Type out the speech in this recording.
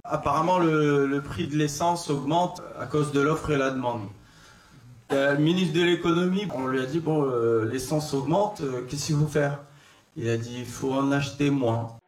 Apparemment, le prix de l'essence augmente à cause de l'offre et la demande. Le ministre de l'économie, on lui a dit, bon, l'essence augmente, qu'est-ce qu'il faut faire? Il a dit, il faut en acheter moins.